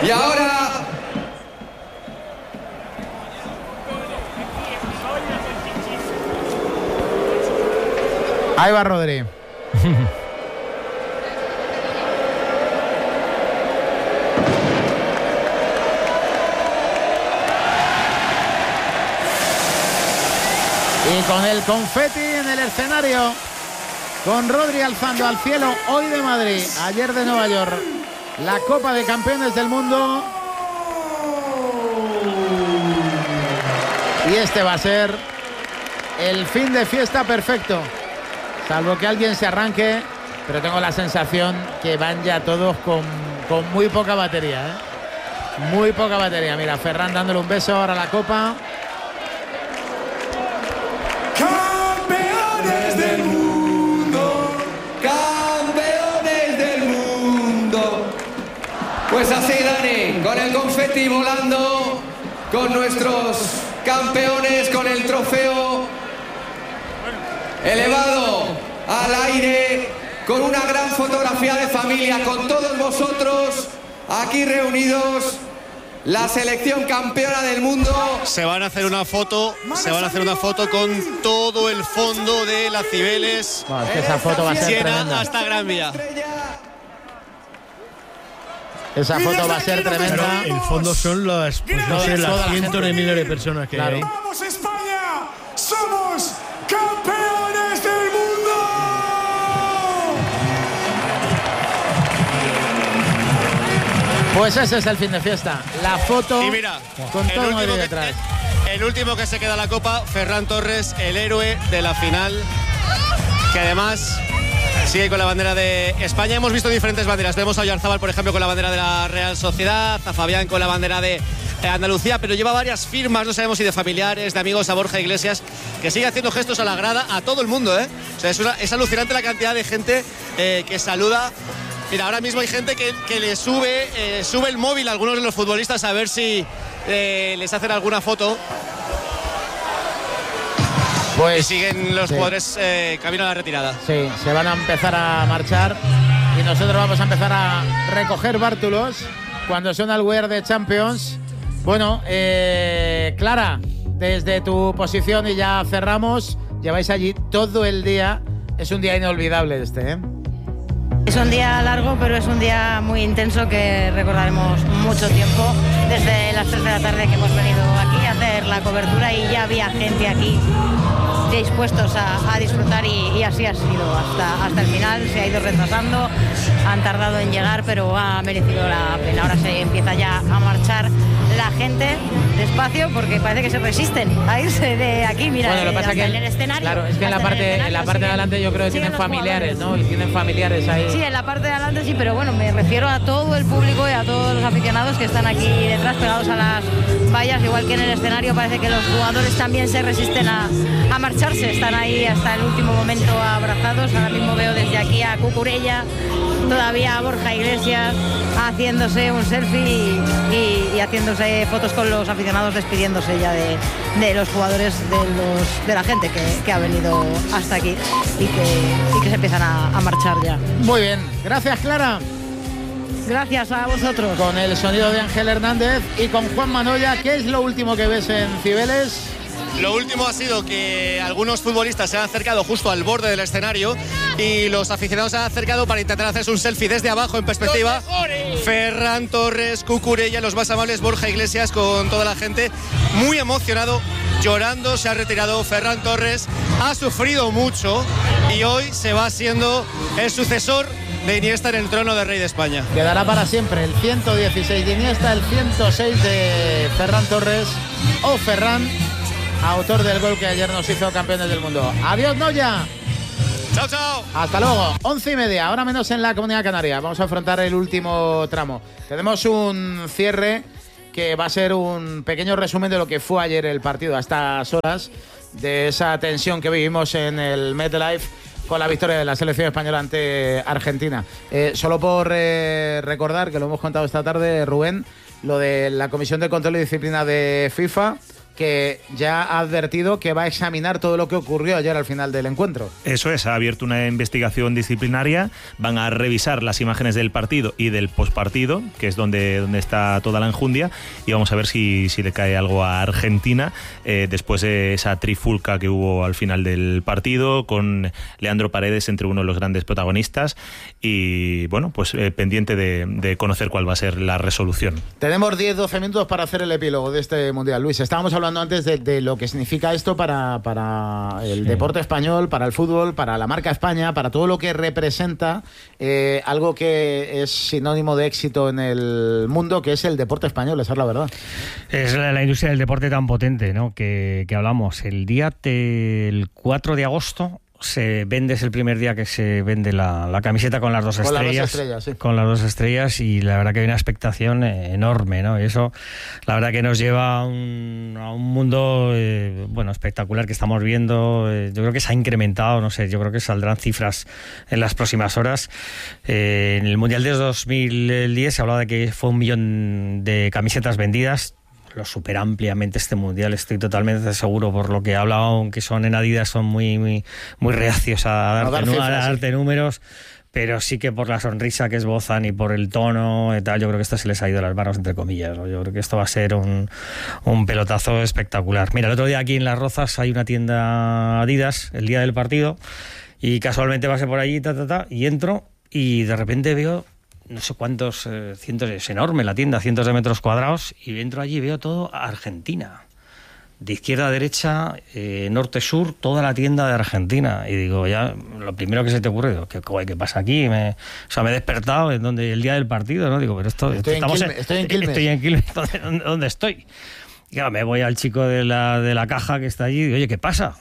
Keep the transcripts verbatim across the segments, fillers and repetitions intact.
Y ahora... Ahí va Rodri. Y con el confeti en el escenario, con Rodri alzando al cielo, hoy de Madrid, ayer de Nueva York, la Copa de Campeones del Mundo. Y este va a ser el fin de fiesta perfecto, salvo que alguien se arranque, pero tengo la sensación que van ya todos con, con muy poca batería, ¿eh? Muy poca batería. Mira, Ferran dándole un beso ahora a la copa. ¡Campeones del mundo! ¡Campeones del mundo! Pues así, Dani, con el confeti volando, con nuestros campeones, con el trofeo elevado al aire, con una gran fotografía de familia, con todos vosotros aquí reunidos, la selección campeona del mundo. Se van a hacer una foto, se van a hacer una foto con todo el fondo de la Cibeles. Bueno, es que esa foto va a ser llena tremenda. hasta Gran Vía. Esa foto va a ser tremenda. Pero el fondo son las, pues no sé, las cientos de miles de personas que Claro. hay. ¡Vamos España! ¡Somos campeones del mundo! Pues ese es el fin de fiesta. La foto Y mira, con el todo último, Madrid que, detrás. el último que se queda en la Copa, Ferran Torres, el héroe de la final, que además sigue con la bandera de España. Hemos visto diferentes banderas. Vemos a Oyarzábal, por ejemplo, con la bandera de la Real Sociedad, a Fabián con la bandera de Andalucía, pero lleva varias firmas, no sabemos si de familiares, de amigos, a Borja Iglesias, que sigue haciendo gestos a la grada a todo el mundo, ¿eh? O sea, es, una, es alucinante la cantidad de gente eh, que saluda. Mira, ahora mismo hay gente que, que le sube, eh, sube el móvil a algunos de los futbolistas a ver si eh, les hacen alguna foto. Pues y siguen los sí. jugadores eh, camino a la retirada. Sí, se van a empezar a marchar y nosotros vamos a empezar a recoger bártulos cuando suena el We Are the Champions. Bueno, eh, Clara, desde tu posición y ya cerramos, lleváis allí todo el día. Es un día inolvidable este, ¿eh? Es un día largo, pero es un día muy intenso que recordaremos mucho tiempo. Desde las tres de la tarde que hemos venido aquí a hacer la cobertura y ya había gente aquí dispuestos a, a disfrutar y, y así ha sido hasta, hasta el final. Se ha ido retrasando, han tardado en llegar, pero ha merecido la pena. Ahora se empieza ya a marchar la gente despacio porque parece que se resisten a irse de aquí. Mira, Bueno, lo que pasa hasta que en el escenario. Claro, es que en la hasta parte, el en escenario la parte de siguen- adelante yo creo que siguen tienen los familiares, jugadores. ¿no? Y tienen familiares ahí. Sí, en la parte de adelante sí, pero bueno, me refiero a todo el público y a todos los aficionados que están aquí detrás pegados a las vallas, igual que en el escenario. Parece que los jugadores también se resisten a, a marcharse, están ahí hasta el último momento abrazados. Ahora mismo veo desde aquí a Cucurella, todavía a Borja Iglesias haciéndose un selfie y, y- y haciéndose fotos con los aficionados, despidiéndose ya de, de los jugadores, de, los, de la gente que, que ha venido hasta aquí y que, y que se empiezan a, a marchar ya. Muy bien, gracias Clara. Gracias a vosotros. Con el sonido de Ángel Hernández y con Juan Manoya. ¿Qué es lo último que ves en Cibeles? Lo último ha sido que algunos futbolistas se han acercado justo al borde del escenario y los aficionados se han acercado para intentar hacerse un selfie desde abajo en perspectiva. Ferran Torres, Cucurella, los más amables, Borja Iglesias, con toda la gente muy emocionado, llorando. Se ha retirado Ferran Torres, ha sufrido mucho y hoy se va siendo el sucesor de Iniesta en el trono de Rey de España. Quedará para siempre el ciento dieciséis de Iniesta, el ciento seis de Ferran Torres o Ferran, autor del gol que ayer nos hizo campeones del mundo. Adiós, Noya. Chao, chao. Hasta luego. Once y media, ahora menos en la Comunidad Canaria. Vamos a afrontar el último tramo. Tenemos un cierre que va a ser un pequeño resumen de lo que fue ayer el partido a estas horas, de esa tensión que vivimos en el MetLife con la victoria de la selección española ante Argentina. Eh, solo por eh, recordar, que lo hemos contado esta tarde, Rubén, lo de la Comisión de Control y Disciplina de FIFA, que ya ha advertido que va a examinar todo lo que ocurrió ayer al final del encuentro. Eso es, ha abierto una investigación disciplinaria, van a revisar las imágenes del partido y del postpartido, que es donde, donde está toda la enjundia, y vamos a ver si, si le cae algo a Argentina eh, después de esa trifulca que hubo al final del partido, con Leandro Paredes entre uno de los grandes protagonistas, y bueno, pues eh, pendiente de, de conocer cuál va a ser la resolución. Tenemos diez doce minutos para hacer el epílogo de este Mundial. Luis, estábamos hablando antes de, de lo que significa esto para, para el sí. deporte español, para el fútbol, para la marca España, para todo lo que representa eh, algo que es sinónimo de éxito en el mundo, que es el deporte español, esa es la verdad. Es la, la industria del deporte tan potente, ¿no?, que, que hablamos. El día del cuatro de agosto se vende, es el primer día que se vende la, la camiseta con las dos con estrellas, las dos estrellas sí. con las dos estrellas, y la verdad que hay una expectación enorme, ¿no? Y eso, la verdad que nos lleva a un, a un mundo eh, bueno, espectacular que estamos viendo. Eh, yo creo que se ha incrementado, no sé, yo creo que saldrán cifras en las próximas horas. Eh, en el Mundial de dos mil diez se hablaba de que fue un millón de camisetas vendidas. Lo supera ampliamente este mundial, estoy totalmente seguro, por lo que he hablado, aunque son en Adidas, son muy muy muy reacios a darte, dar cifras, a darte sí. números, pero sí que por la sonrisa que esbozan y por el tono y tal, yo creo que esto se les ha ido de las manos, entre comillas, ¿no? Yo creo que esto va a ser un, un pelotazo espectacular. Mira, el otro día aquí en Las Rozas hay una tienda Adidas, el día del partido, y casualmente pasé por allí, ta, ta, ta, y entro, y de repente veo no sé cuántos eh, cientos, es enorme la tienda, cientos de metros cuadrados, y entro allí y veo todo Argentina, de izquierda a derecha, eh, norte-sur, toda la tienda de Argentina. Y digo, ya, lo primero que se te ocurre, digo, ¿qué, qué pasa aquí? Me, o sea, me he despertado en donde, el día del partido, ¿no? Digo, pero esto, estoy, estamos en Quilmes, estoy en Quilmes. Estoy en Quilmes, ¿dónde, dónde estoy? Y claro, me voy al chico de la, de la caja que está allí y digo, oye, ¿qué pasa?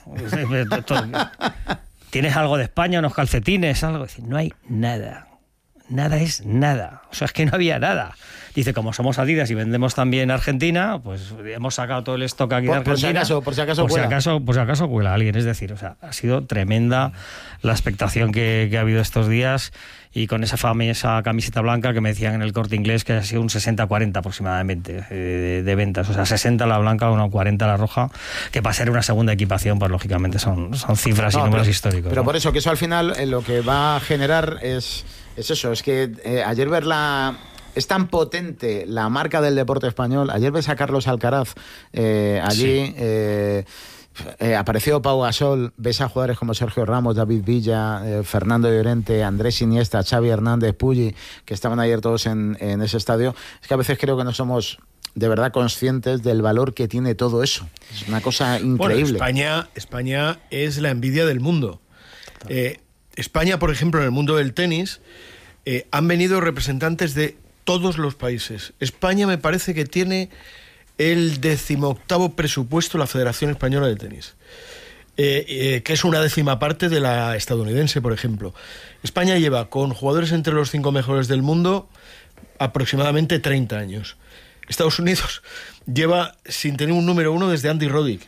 ¿Tienes algo de España, unos calcetines, algo? Dice, no hay nada. Nada es nada, o sea, es que no había nada. Dice, como somos Adidas y vendemos también Argentina, pues hemos sacado todo el stock aquí por, de Argentina. Por si acaso, por si acaso por cuela. Si acaso, por si acaso cuela alguien, es decir, o sea, ha sido tremenda la expectación que, que ha habido estos días, y con esa famosa camiseta blanca que me decían en el Corte Inglés que ha sido un sesenta cuarenta aproximadamente eh, de, de ventas, o sea, sesenta la blanca, una cuarenta la roja, que para ser una segunda equipación, pues lógicamente son, son cifras no, y números pero, históricos. Pero ¿no? por eso, que eso al final eh, lo que va a generar es... Es eso, es que eh, ayer ver la... Es tan potente la marca del deporte español. Ayer ves a Carlos Alcaraz eh, allí, sí. eh, eh, apareció Pau Gasol, ves a jugadores como Sergio Ramos, David Villa, eh, Fernando Llorente, Andrés Iniesta, Xavi Hernández, Pulli, que estaban ayer todos en, en ese estadio. Es que a veces creo que no somos de verdad conscientes del valor que tiene todo eso. Es una cosa increíble. Bueno, España, España es la envidia del mundo. Eh, España, por ejemplo, en el mundo del tenis, eh, han venido representantes de todos los países. España me parece que tiene el decimoctavo presupuesto de la Federación Española de Tenis, eh, eh, que es una décima parte de la estadounidense, por ejemplo. España lleva con jugadores entre los cinco mejores del mundo aproximadamente treinta años. Estados Unidos lleva sin tener un número uno desde Andy Roddick.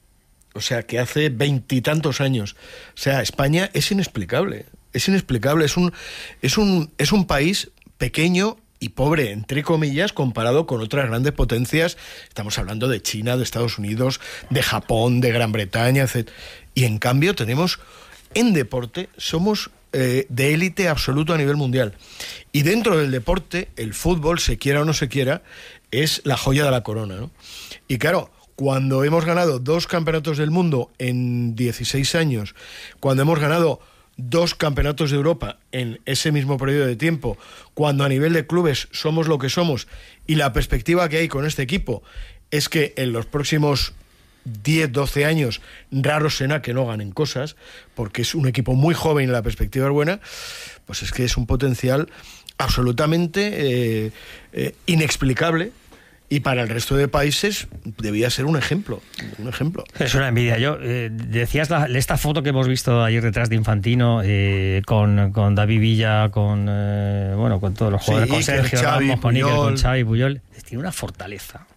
O sea, que hace veintitantos años. O sea, España es inexplicable. Es inexplicable. Es un, es un, es un país pequeño y pobre, entre comillas, comparado con otras grandes potencias. Estamos hablando de China, de Estados Unidos, de Japón, de Gran Bretaña, etcétera. Y en cambio tenemos, en deporte, somos eh, de élite absoluto a nivel mundial. Y dentro del deporte, el fútbol, se quiera o no se quiera, es la joya de la corona, ¿no? Y claro, cuando hemos ganado dos campeonatos del mundo en dieciséis años, cuando hemos ganado dos campeonatos de Europa en ese mismo periodo de tiempo, cuando a nivel de clubes somos lo que somos, y la perspectiva que hay con este equipo es que en los próximos diez, doce años raro será que no ganen cosas, porque es un equipo muy joven y la perspectiva es buena, pues es que es un potencial absolutamente eh, eh, inexplicable. Y para el resto de países debía ser un ejemplo, un ejemplo. Es una envidia. Yo eh, decías la, esta foto que hemos visto ayer detrás de Infantino eh, con, con David Villa, con eh, bueno, con todos los jugadores, sí, con Sergio Ramos, con Iker, con Xavi, Puyol. Tiene una fortaleza.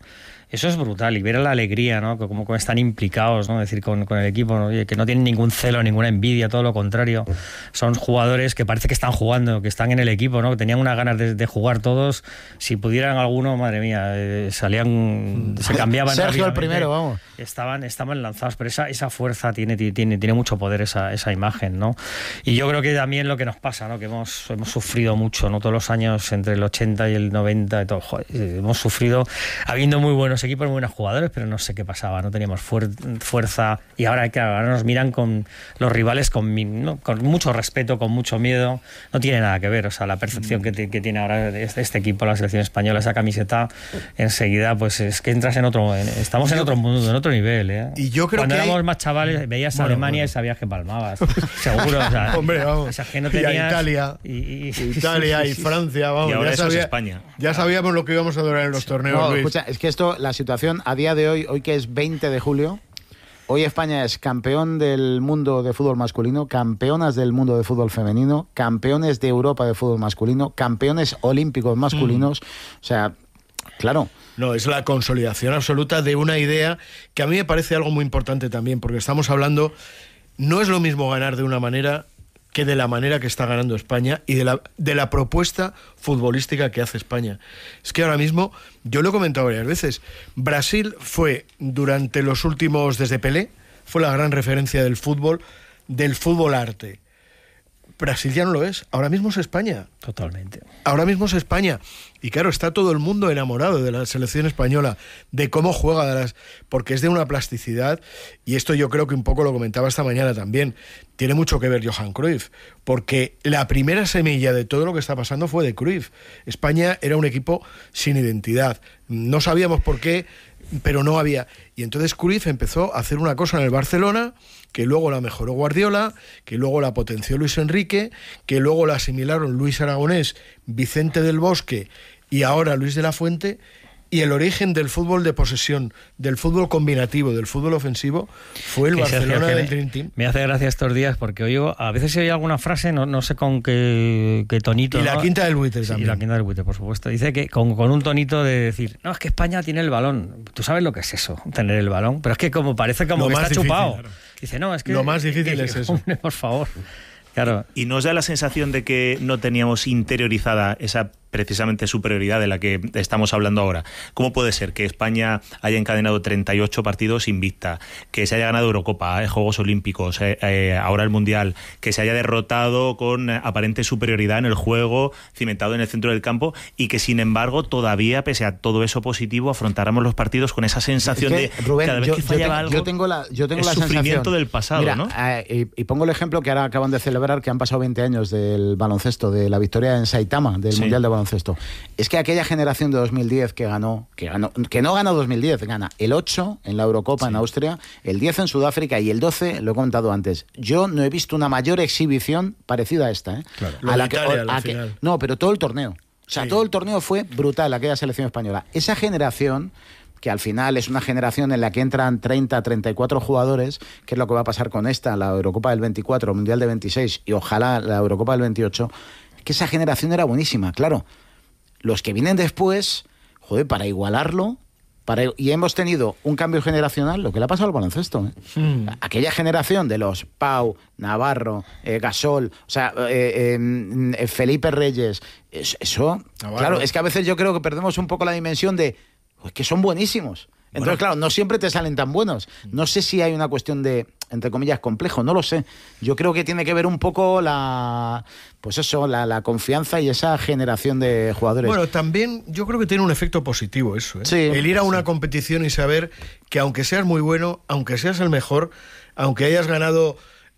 Eso es brutal, y ver la alegría, ¿no? Cómo, cómo están implicados, ¿no? Es decir, con, con el equipo, ¿no? Que no tienen ningún celo, ninguna envidia, todo lo contrario. Son jugadores que parece que están jugando, que están en el equipo, ¿no? Que tenían unas ganas de, de jugar todos. Si pudieran alguno, madre mía, eh, salían, se cambiaban. Sergio el primero, vamos. Estaban, estaban lanzados, pero esa, esa fuerza tiene, tiene, tiene mucho poder, esa, esa imagen, ¿no? Y yo creo que también lo que nos pasa, ¿no? Que hemos, hemos sufrido mucho, ¿no? Todos los años entre el ochenta y el noventa, y todo, joder, hemos sufrido habiendo muy buenos equipos, muy buenos jugadores, pero no sé qué pasaba, no teníamos fuer fuerza, y ahora, claro, ahora nos miran con los rivales con, ¿no? con mucho respeto, con mucho miedo. No tiene nada que ver, o sea, la percepción que, que tiene ahora este, este equipo, la selección española, esa camiseta, enseguida, pues es que entras en otro, en, estamos en otro mundo, en otro nivel, ¿eh? Y yo creo Cuando que éramos hay... más chavales, veías bueno, Alemania bueno. y sabías que palmabas, seguro, o sea, hombre, vamos. O sea, que no y a tenías, Italia, y, y, Italia y Francia, vamos. Y ahora ya eso sabía, es España. Ya sabíamos lo que íbamos a durar en los torneos, No, Luis. escucha, es que esto, la situación a día de hoy, hoy que es veinte de julio, hoy España es campeón del mundo de fútbol masculino, campeonas del mundo de fútbol femenino, campeones de Europa de fútbol masculino, campeones olímpicos masculinos. Mm. O sea, claro. No, es la consolidación absoluta de una idea que a mí me parece algo muy importante también, porque estamos hablando, no es lo mismo ganar de una manera que de la manera que está ganando España y de la, de la propuesta futbolística que hace España. Es que ahora mismo, yo lo he comentado varias veces, Brasil fue durante los últimos, desde Pelé, fue la gran referencia del fútbol, del fútbol arte. Brasil ya no lo es, ahora mismo es España. Totalmente. Ahora mismo es España. Y claro, está todo el mundo enamorado de la selección española, de cómo juega, de las, porque es de una plasticidad, y esto yo creo que un poco lo comentaba esta mañana también, tiene mucho que ver Johan Cruyff, porque la primera semilla de todo lo que está pasando fue de Cruyff. España era un equipo sin identidad, no sabíamos por qué, pero no había. Y entonces Cruyff empezó a hacer una cosa en el Barcelona, que luego la mejoró Guardiola, que luego la potenció Luis Enrique, que luego la asimilaron Luis Aragonés, Vicente del Bosque y ahora Luis de la Fuente, y el origen del fútbol de posesión, del fútbol combinativo, del fútbol ofensivo, fue el que Barcelona Sergio, del me, Dream Team. Me hace gracia estos días porque oigo, a veces se oye alguna frase, no, no sé con qué, qué tonito. Y la ¿no? quinta del buitre sí, también. Y la quinta del buitre, por supuesto. Dice que con, con un tonito de decir, no, es que España tiene el balón. Tú sabes lo que es eso, tener el balón, pero es que como parece como Lo que más está difícil, chupado. claro. Dice, no, es que... Lo más difícil que, es eso. Hombre, por favor. Claro. ¿Y nos da la sensación de que no teníamos interiorizada esa precisamente superioridad de la que estamos hablando ahora? ¿Cómo puede ser que España haya encadenado treinta y ocho partidos invicta, que se haya ganado Eurocopa, eh, Juegos Olímpicos, eh, eh, ahora el Mundial, que se haya derrotado con eh, aparente superioridad en el juego, cimentado en el centro del campo, y que sin embargo todavía, pese a todo eso positivo, afrontáramos los partidos con esa sensación es que, de Rubén, cada vez yo, que yo fallaba tengo, algo, yo tengo la, yo tengo es la sufrimiento sensación, del pasado, mira, ¿no? Eh, y, y pongo el ejemplo que ahora acaban de celebrar, que han pasado veinte años del baloncesto, de la victoria en Saitama, del Sí. Mundial de Baloncesto. Es que aquella generación de dos mil diez que ganó, que ganó, que no ganó dos mil diez, gana el ocho en la Eurocopa, sí, en Austria, el diez en Sudáfrica y el doce, lo he contado antes. Yo no he visto una mayor exhibición parecida a esta, ¿eh? Claro. A la de que, Italia, a al que, final. no, pero todo el torneo. O sea, Sí. todo el torneo fue brutal, aquella selección española. Esa generación, que al final es una generación en la que entran treinta, treinta y cuatro jugadores, que es lo que va a pasar con esta, la Eurocopa del veinticuatro, Mundial de veintiséis y ojalá la Eurocopa del veintiocho, que esa generación era buenísima, claro. Los que vienen después, joder, para igualarlo, para, y hemos tenido un cambio generacional, lo que le ha pasado al baloncesto, ¿eh? Mm. Aquella generación de los Pau, Navarro, eh, Gasol, o sea, eh, eh, Felipe Reyes, eso, Navarro. Claro, es que a veces yo creo que perdemos un poco la dimensión de, pues, que son buenísimos. Entonces, bueno, claro, no siempre te salen tan buenos. No sé si hay una cuestión de, entre comillas, complejo, no lo sé. Yo creo que tiene que ver un poco la, pues eso, la, la confianza y esa generación de jugadores. Bueno, también yo creo que tiene un efecto positivo eso, ¿eh? Sí, el ir a una sí. competición y saber que aunque seas muy bueno, aunque seas el mejor, aunque hayas ganado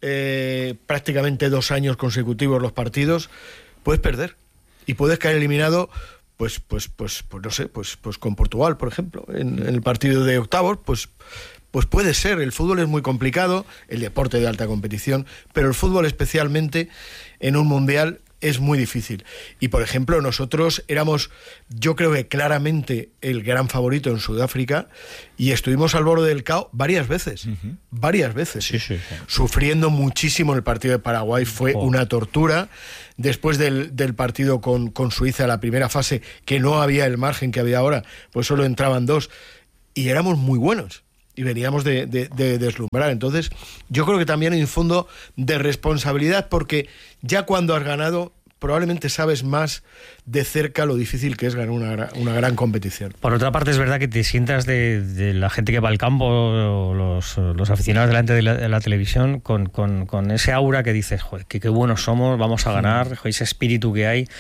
eh, prácticamente dos años consecutivos los partidos, puedes perder y puedes caer eliminado. Pues, pues, pues, pues no sé, pues, pues con Portugal, por ejemplo, en, en el partido de octavos, pues, pues puede ser. El fútbol es muy complicado, el deporte de alta competición, pero el fútbol especialmente en un mundial es muy difícil. Y por ejemplo, nosotros éramos, yo creo que claramente el gran favorito en Sudáfrica y estuvimos al borde del caos varias veces, uh-huh. varias veces, sí, sí, sí. sufriendo muchísimo. El partido de Paraguay fue oh. una tortura. Después del, del partido con, con Suiza, la primera fase, que no había el margen que había ahora, pues solo entraban dos. y éramos muy buenos. Y veníamos de, de, de deslumbrar. Entonces, yo creo que también hay un fondo de responsabilidad, porque ya cuando has ganado, probablemente sabes más de cerca lo difícil que es ganar una, una gran competición. Por otra parte, es verdad que te sientas de, de la gente que va al campo, los, los aficionados delante de la, de la televisión, con, con, con ese aura que dices, joder, que qué buenos somos, vamos a ganar, joder, ese espíritu que hay.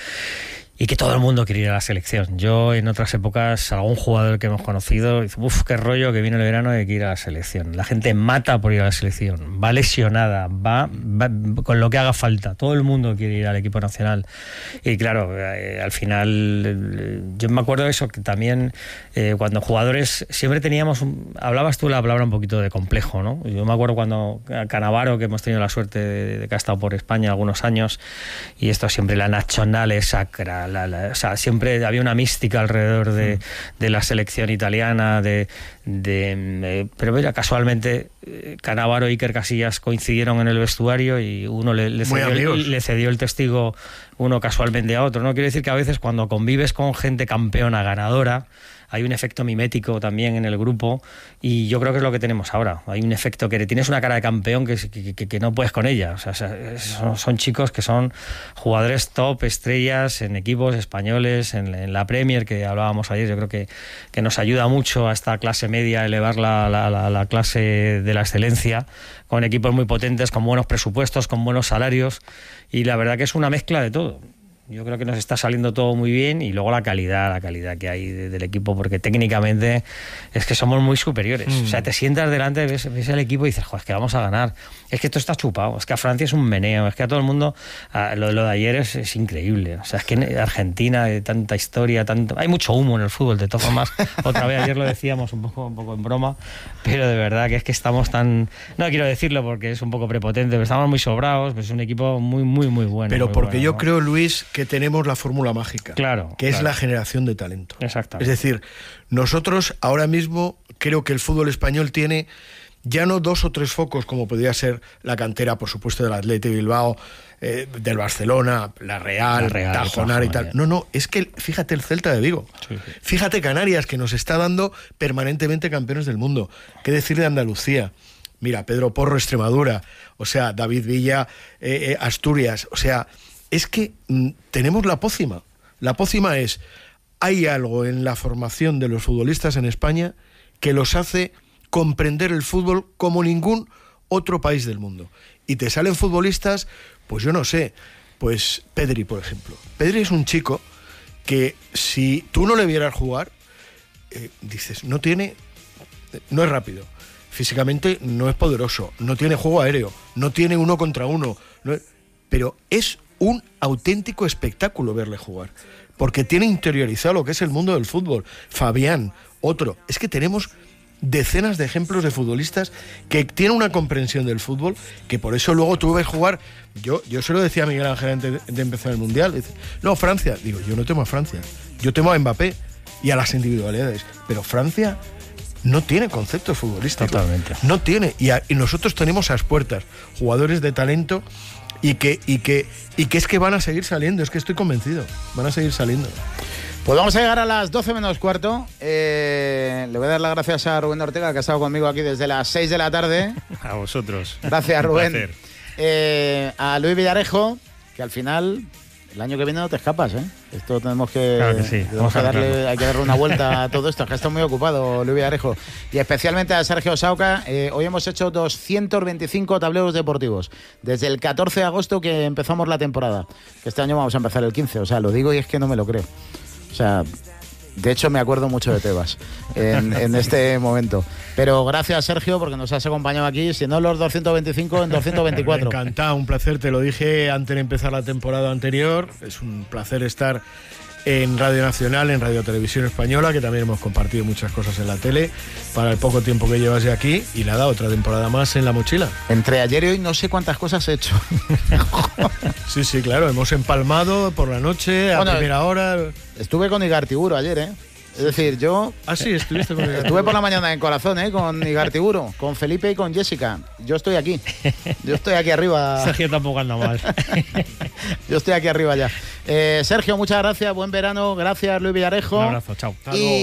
Y que todo el mundo quiere ir a la selección. Yo, en otras épocas, algún jugador que hemos conocido dice, uff, qué rollo que viene el verano de que ir a la selección. La gente mata por ir a la selección, va lesionada, va, va con lo que haga falta. Todo el mundo quiere ir al equipo nacional. Y claro, eh, al final, eh, yo me acuerdo de eso, que también eh, cuando jugadores, siempre teníamos, un, hablabas tú la palabra un poquito de complejo, ¿no? Yo me acuerdo cuando Cannavaro, que hemos tenido la suerte de, de que ha estado por España algunos años, y esto siempre, la nacional es sacra. La, la, o sea, siempre había una mística alrededor de, de la selección italiana, de, de eh, pero mira, casualmente Cannavaro y Iker Casillas coincidieron en el vestuario y uno le, le, cedió, le cedió el testigo uno casualmente a otro, ¿no? Quiero decir que a veces cuando convives con gente campeona, ganadora, hay un efecto mimético también en el grupo, y yo creo que es lo que tenemos ahora. Hay un efecto que tienes una cara de campeón que, que, que, que no puedes con ella. O sea, son, son chicos que son jugadores top, estrellas en equipos españoles, en, en la Premier, que hablábamos ayer. Yo creo que, que nos ayuda mucho a esta clase media a elevar la, la, la, la clase de la excelencia, con equipos muy potentes, con buenos presupuestos, con buenos salarios, y la verdad que es una mezcla de todo. Yo creo que nos está saliendo todo muy bien, y luego la calidad, la calidad que hay de, del equipo, porque técnicamente es que somos muy superiores. Mm. O sea, te sientas delante, ves, ves el equipo y dices, joder, es que vamos a ganar. Es que esto está chupado, es que a Francia es un meneo, es que a todo el mundo, a, lo, lo de ayer es, es increíble. O sea, es que en Argentina hay tanta historia, tanto, hay mucho humo en el fútbol, de todas formas. Otra vez ayer lo decíamos un poco, un poco en broma, pero de verdad que es que estamos tan, no quiero decirlo porque es un poco prepotente, pero estamos muy sobrados, pues es un equipo muy, muy, muy bueno. Pero muy porque bueno, yo ¿no? creo, Luis, que tenemos la fórmula mágica, claro, que claro. es la generación de talento. Exactamente. Es decir, nosotros ahora mismo creo que el fútbol español tiene ya no dos o tres focos como podría ser la cantera, por supuesto, del Athletic de Bilbao, eh, del Barcelona, la Real, la Real Tajonar y tal. No, no, es que fíjate el Celta de Vigo, sí, sí. Fíjate Canarias, que nos está dando permanentemente campeones del mundo. ¿Qué decir de Andalucía? Mira, Pedro Porro, Extremadura, o sea, David Villa, eh, eh, Asturias, o sea, es que mm, tenemos la pócima. La pócima es, hay algo en la formación de los futbolistas en España que los hace comprender el fútbol como ningún otro país del mundo. Y te salen futbolistas, pues yo no sé, pues Pedri, por ejemplo. Pedri es un chico que si tú no le vieras jugar, eh, dices, no tiene, no es rápido, físicamente no es poderoso, no tiene juego aéreo, no tiene uno contra uno, no es, pero es un auténtico espectáculo verle jugar, porque tiene interiorizado lo que es el mundo del fútbol. Fabián, otro. Es que tenemos decenas de ejemplos de futbolistas que tienen una comprensión del fútbol, que por eso luego tú ves jugar. Yo, yo se lo decía a Miguel Ángel antes de empezar el Mundial. Dice, no, Francia. Digo, yo no temo a Francia. Yo temo a Mbappé y a las individualidades. Pero Francia no tiene conceptos futbolísticos. Totalmente. No tiene. Y, a, y nosotros tenemos a las puertas jugadores de talento y que, y, que, y que es que van a seguir saliendo. Es que estoy convencido. Van a seguir saliendo. Pues vamos a llegar a las doce menos cuarto. Eh, le voy a dar las gracias a Rubén Ortega, que ha estado conmigo aquí desde las seis de la tarde. A vosotros. Gracias, Rubén. Eh, a Luis Villarejo, que al final, el año que viene no te escapas, ¿eh? Esto tenemos que, claro que sí. tenemos que darle, hay que darle una vuelta a todo esto, que está muy ocupado Luis Villarejo. Y especialmente a Sergio Sauca. Eh, hoy hemos hecho doscientos veinticinco tableros deportivos, desde el catorce de agosto que empezamos la temporada. Que este año vamos a empezar el quince, o sea, lo digo y es que no me lo creo. O sea, de hecho me acuerdo mucho de Tebas en, en este momento. Pero gracias, Sergio, porque nos has acompañado aquí. Si no los doscientos veinticinco, en doscientos veinticuatro. Encantado, un placer, te lo dije antes de empezar la temporada anterior. Es un placer estar en Radio Nacional, en Radio Televisión Española, que también hemos compartido muchas cosas en la tele, para el poco tiempo que llevas ya aquí. Y nada, otra temporada más en la mochila. Entre ayer y hoy no sé cuántas cosas he hecho. Sí, sí, claro, hemos empalmado por la noche, a bueno, primera hora. Estuve con Igartiburu ayer, ¿eh? Es decir, yo... Ah, sí, estuviste con Igartiburu. Estuve por la mañana en Corazón, ¿eh? Con Igartiburu, con Felipe y con Jessica. Yo estoy aquí. Yo estoy aquí arriba. Sergio tampoco anda mal. Yo estoy aquí arriba ya. Eh, Sergio, muchas gracias. Buen verano. Gracias, Luis Villarejo. Un abrazo, chao.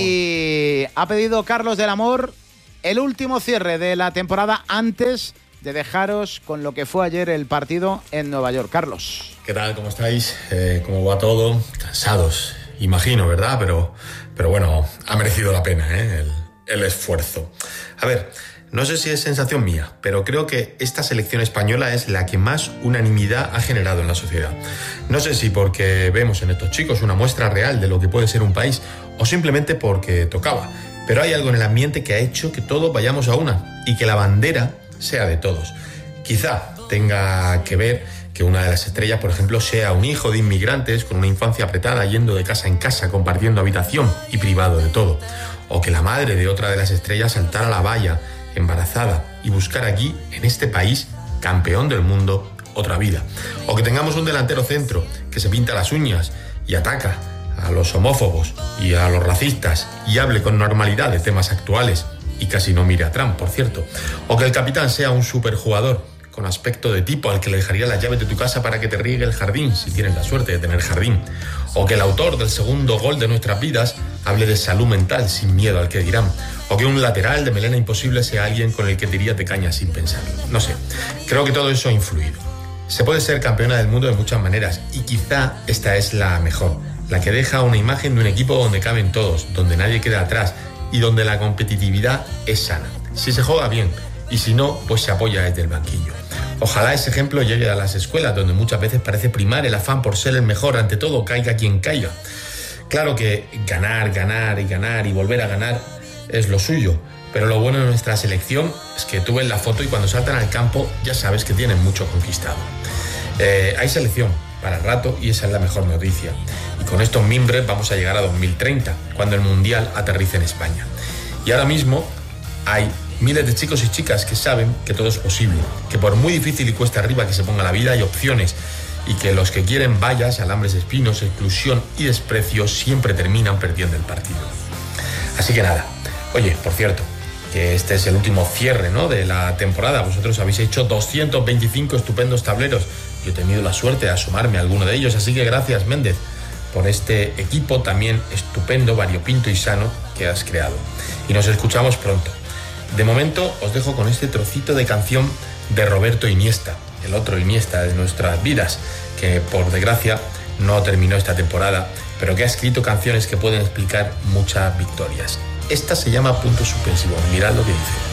Y ha pedido Carlos del Amor el último cierre de la temporada antes de dejaros con lo que fue ayer el partido en Nueva York. Carlos. ¿Qué tal? ¿Cómo estáis? Eh, ¿Cómo va todo? Cansados, imagino, ¿verdad? Pero, pero bueno, ha merecido la pena, ¿eh? el, el esfuerzo. A ver, no sé si es sensación mía, pero creo que esta selección española es la que más unanimidad ha generado en la sociedad. No sé si porque vemos en estos chicos una muestra real de lo que puede ser un país o simplemente porque tocaba, pero hay algo en el ambiente que ha hecho que todos vayamos a una y que la bandera sea de todos. Quizá tenga que ver que una de las estrellas, por ejemplo, sea un hijo de inmigrantes con una infancia apretada, yendo de casa en casa, compartiendo habitación y privado de todo. O que la madre de otra de las estrellas saltara a la valla, embarazada, y buscar aquí, en este país, campeón del mundo, otra vida. O que tengamos un delantero centro que se pinta las uñas y ataca a los homófobos y a los racistas y hable con normalidad de temas actuales y casi no mire a Trump, por cierto. O que el capitán sea un superjugador con aspecto de tipo al que le dejaría las llaves de tu casa para que te riegue el jardín, si tienes la suerte de tener jardín. O que el autor del segundo gol de nuestras vidas hable de salud mental sin miedo al que dirán. O que un lateral de melena imposible sea alguien con el que te irías de caña sin pensarlo. No sé, creo que todo eso ha influido. Se puede ser campeona del mundo de muchas maneras y quizá esta es la mejor, la que deja una imagen de un equipo donde caben todos, donde nadie queda atrás y donde la competitividad es sana. Si se juega bien y si no, pues se apoya desde el banquillo. Ojalá ese ejemplo llegue a las escuelas, donde muchas veces parece primar el afán por ser el mejor ante todo, caiga quien caiga. Claro que ganar, ganar y ganar y volver a ganar es lo suyo, pero lo bueno de nuestra selección es que tú ves la foto y cuando saltan al campo ya sabes que tienen mucho conquistado. Eh, hay selección para rato y esa es la mejor noticia. Y con estos mimbres vamos a llegar a dos mil treinta, cuando el Mundial aterrice en España. Y ahora mismo hay miles de chicos y chicas que saben que todo es posible, que por muy difícil y cuesta arriba que se ponga la vida hay opciones y que los que quieren vallas, alambres espinos, exclusión y desprecio siempre terminan perdiendo el partido. Así que nada, oye, por cierto, que este es el último cierre, ¿no?, de la temporada. Vosotros habéis hecho doscientos veinticinco estupendos tableros. Yo he tenido la suerte de asomarme a alguno de ellos, así que gracias, Méndez, por este equipo también estupendo, variopinto y sano que has creado. Y nos escuchamos pronto. De momento os dejo con este trocito de canción de Roberto Iniesta, el otro Iniesta de nuestras vidas, que por desgracia no terminó esta temporada, pero que ha escrito canciones que pueden explicar muchas victorias. Esta se llama Punto Suspensivo. Mirad lo que dice.